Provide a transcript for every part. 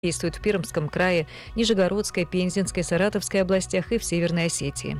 действует в Пермском крае, Нижегородской, Пензенской, Саратовской областях и в Северной Осетии.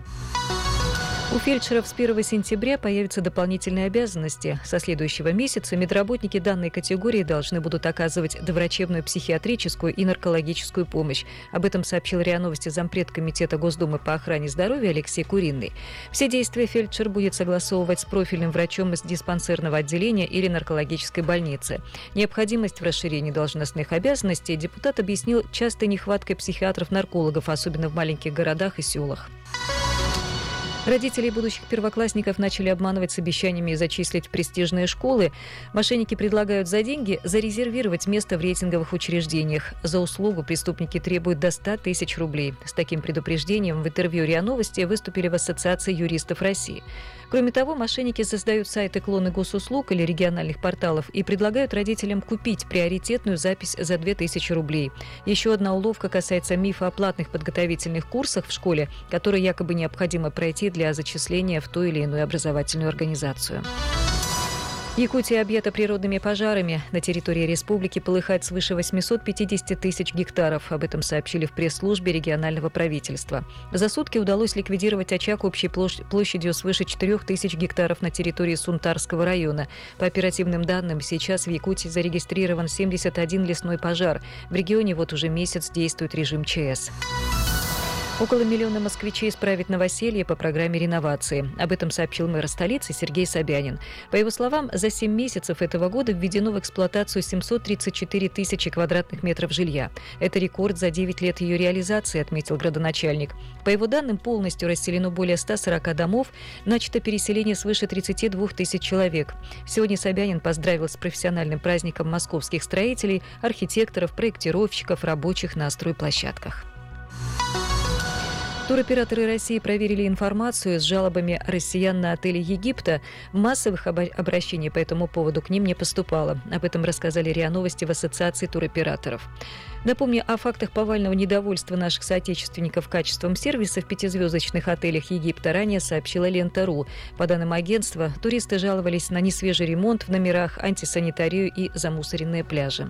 У фельдшеров с 1 сентября появятся дополнительные обязанности. Со следующего месяца медработники данной категории должны будут оказывать доврачебную психиатрическую и наркологическую помощь. Об этом сообщил РИА Новости зампред Комитета Госдумы по охране здоровья Алексей Куриный. Все действия фельдшер будет согласовывать с профильным врачом из диспансерного отделения или наркологической больницы. Необходимость в расширении должностных обязанностей депутат объяснил частой нехваткой психиатров-наркологов, особенно в маленьких городах и селах. Родителей будущих первоклассников начали обманывать с обещаниями зачислить в престижные школы. Мошенники предлагают за деньги зарезервировать место в рейтинговых учреждениях. За услугу преступники требуют до 100 тысяч рублей. С таким предупреждением в интервью РИА Новости выступили в Ассоциации юристов России. Кроме того, мошенники создают сайты клоны госуслуг или региональных порталов и предлагают родителям купить приоритетную запись за 2000 рублей. Еще одна уловка касается мифа о платных подготовительных курсах в школе, которые якобы необходимо пройти для зачисления в ту или иную образовательную организацию. Якутия объята природными пожарами. На территории республики полыхает свыше 850 тысяч гектаров. Об этом сообщили в пресс-службе регионального правительства. За сутки удалось ликвидировать очаг общей площадью свыше 4 тысяч гектаров на территории Сунтарского района. По оперативным данным, сейчас в Якутии зарегистрирован 71 лесной пожар. В регионе вот уже месяц действует режим ЧС. Около миллиона москвичей исправит новоселье по программе реновации. Об этом сообщил мэр столицы Сергей Собянин. По его словам, за 7 месяцев этого года введено в эксплуатацию 734 тысячи квадратных метров жилья. Это рекорд за 9 лет ее реализации, отметил градоначальник. По его данным, полностью расселено более 140 домов, начато переселение свыше 32 тысяч человек. Сегодня Собянин поздравил с профессиональным праздником московских строителей, архитекторов, проектировщиков, рабочих на стройплощадках. Туроператоры России проверили информацию с жалобами россиян на отели Египта. Массовых обращений по этому поводу к ним не поступало. Об этом рассказали РИА Новости в Ассоциации туроператоров. Напомню, о фактах повального недовольства наших соотечественников качеством сервиса в 5-звездочных отелях Египта ранее сообщила Лента.ру. По данным агентства, туристы жаловались на несвежий ремонт в номерах, антисанитарию и замусоренные пляжи.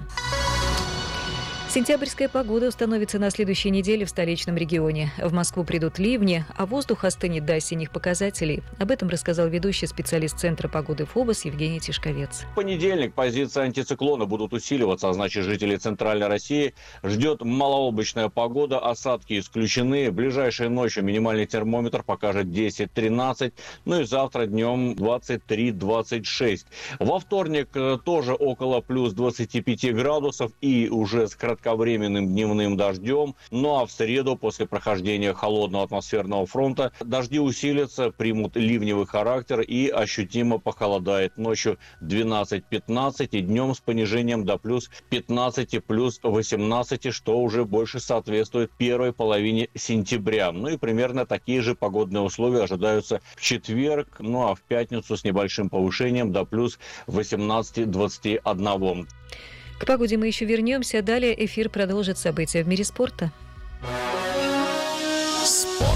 Сентябрьская погода установится на следующей неделе в столичном регионе. В Москву придут ливни, а воздух остынет до осенних показателей. Об этом рассказал ведущий специалист Центра погоды ФОБОС Евгений Тишковец. В понедельник позиции антициклона будут усиливаться, а значит, жителей Центральной России ждет малооблачная погода, осадки исключены. Ближайшей ночью минимальный термометр покажет 10-13, ну и завтра днем 23-26. Во вторник тоже около плюс 25 градусов и уже с кратковременным дневным дождем. Ну а в среду, после прохождения холодного атмосферного фронта, дожди усилятся, примут ливневый характер и ощутимо похолодает. Ночью 12-15 и днем с понижением до плюс 15, плюс 18, что уже больше соответствует первой половине сентября. Ну и примерно такие же погодные условия ожидаются в четверг, ну а в пятницу с небольшим повышением до плюс 18-21. К погоде мы еще вернемся. Далее эфир продолжит события в мире спорта. Спорт.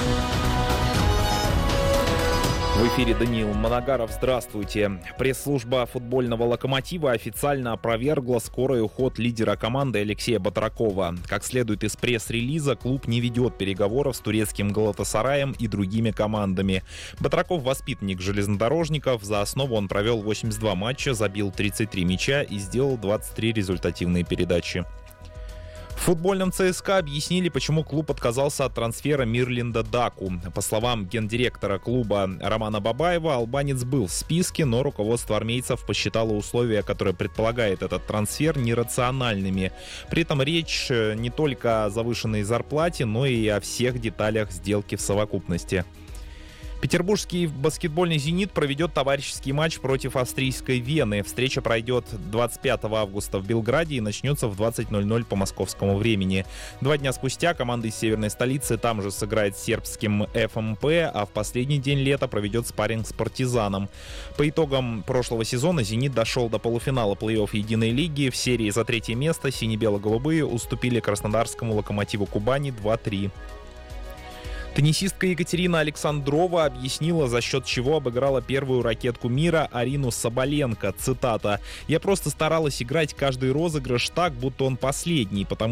В эфире Даниил Манагаров. Здравствуйте. Пресс-служба футбольного «Локомотива» официально опровергла скорый уход лидера команды Алексея Батракова. Как следует из пресс-релиза, клуб не ведет переговоров с турецким «Галатасараем» и другими командами. Батраков — воспитанник железнодорожников. За основу он провел 82 матча, забил 33 мяча и сделал 23 результативные передачи. В футбольном ЦСКА объяснили, почему клуб отказался от трансфера Мирлинда Даку. По словам гендиректора клуба Романа Бабаева, албанец был в списке, но руководство армейцев посчитало условия, которые предполагает этот трансфер, нерациональными. При этом речь не только о завышенной зарплате, но и о всех деталях сделки в совокупности. Петербургский баскетбольный «Зенит» проведет товарищеский матч против австрийской «Вены». Встреча пройдет 25 августа в Белграде и начнется в 20:00 по московскому времени. 2 дня спустя команда из северной столицы там же сыграет с сербским ФМП, а в последний день лета проведет спарринг с «Партизаном». По итогам прошлого сезона «Зенит» дошел до полуфинала плей-офф единой лиги. В серии за 3 место сине-бело-голубые уступили краснодарскому «Локомотиву Кубани» 2-3. Теннисистка Екатерина Александрова объяснила, за счет чего обыграла первую ракетку мира Арину Соболенко. Цитата: «Я просто старалась играть каждый розыгрыш так, будто он последний, потому